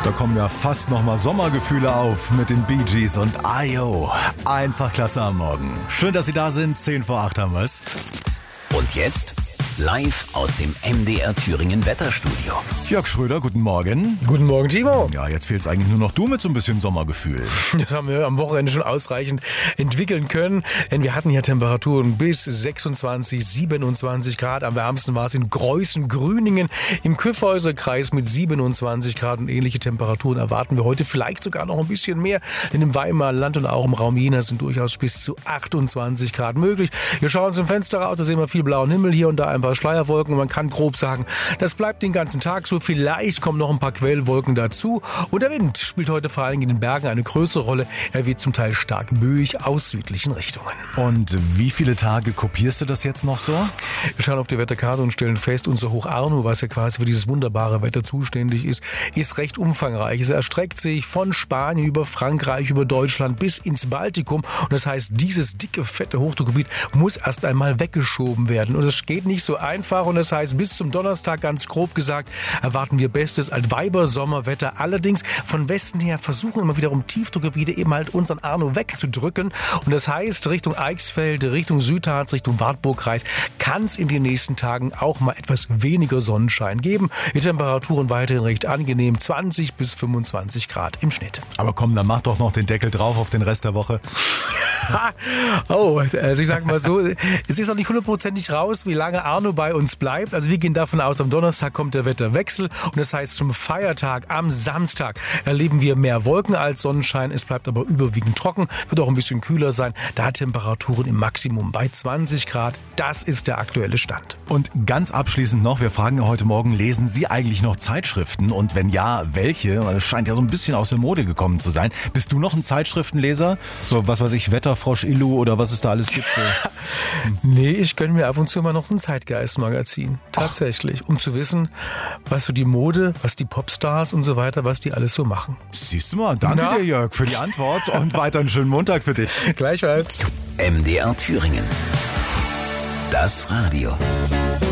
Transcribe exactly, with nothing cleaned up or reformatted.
Da kommen ja fast nochmal Sommergefühle auf mit den Bee Gees und I O Einfach klasse am Morgen. Schön, dass Sie da sind. zehn vor acht haben wir's. Und jetzt live aus dem M D R Thüringen Wetterstudio. Jörg Schröder, guten Morgen. Guten Morgen, Timo. Ja, jetzt fehlt es eigentlich nur noch du mit so ein bisschen Sommergefühl. Das haben wir am Wochenende schon ausreichend entwickeln können, denn wir hatten ja Temperaturen bis sechsundzwanzig, siebenundzwanzig Grad. Am wärmsten war es in Greußen-Grüningen im Kyffhäuserkreis mit siebenundzwanzig Grad und ähnliche Temperaturen erwarten wir heute, vielleicht sogar noch ein bisschen mehr, denn im Weimarer Land und auch im Raum Jena sind durchaus bis zu achtundzwanzig Grad möglich. Wir schauen zum Fenster raus, da sehen wir viel blauen Himmel, hier und da ein paar Schleierwolken und man kann grob sagen, das bleibt den ganzen Tag so. Vielleicht kommen noch ein paar Quellwolken dazu und der Wind spielt heute vor allem in den Bergen eine größere Rolle. Er wird zum Teil stark böig aus südlichen Richtungen. Und wie viele Tage kopierst du das jetzt noch so? Wir schauen auf die Wetterkarte und stellen fest, unser Hoch Arno, was ja quasi für dieses wunderbare Wetter zuständig ist, ist recht umfangreich. Es erstreckt sich von Spanien über Frankreich, über Deutschland bis ins Baltikum und das heißt, dieses dicke, fette Hochdruckgebiet muss erst einmal weggeschoben werden und es geht nicht so einfach und das heißt, bis zum Donnerstag, ganz grob gesagt, erwarten wir bestes Altweiber-Sommerwetter. Allerdings von Westen her versuchen immer wiederum Tiefdruckgebiete eben halt unseren Arno wegzudrücken. Und das heißt, Richtung Eichsfeld, Richtung Südharz, Richtung Wartburgkreis kann es in den nächsten Tagen auch mal etwas weniger Sonnenschein geben. Die Temperaturen weiterhin recht angenehm, zwanzig bis fünfundzwanzig Grad im Schnitt. Aber komm, dann mach doch noch den Deckel drauf auf den Rest der Woche. Oh, also ich sage mal so, es ist noch nicht hundertprozentig raus, wie lange Arno bei uns bleibt. Also wir gehen davon aus, am Donnerstag kommt der Wetterwechsel und das heißt, zum Feiertag am Samstag erleben wir mehr Wolken als Sonnenschein. Es bleibt aber überwiegend trocken, wird auch ein bisschen kühler sein. Da Temperaturen im Maximum bei zwanzig Grad. Das ist der aktuelle Stand. Und ganz abschließend noch, wir fragen ja heute Morgen, lesen Sie eigentlich noch Zeitschriften? Und wenn ja, welche? Es scheint ja so ein bisschen aus der Mode gekommen zu sein. Bist du noch ein Zeitschriftenleser? So was weiß ich, Wetterfrosch, Illu oder was es da alles gibt? Nee, ich gönne mir ab und zu mal noch ein Zeitgeist-Magazin. Tatsächlich. Ach. Um zu wissen, was so die Mode, was die Popstars und so weiter, was die alles so machen. Siehst du mal, danke Na? dir, Jörg, für die Antwort und weiter einen schönen Montag für dich. Gleichfalls. M D R Thüringen. Das Radio.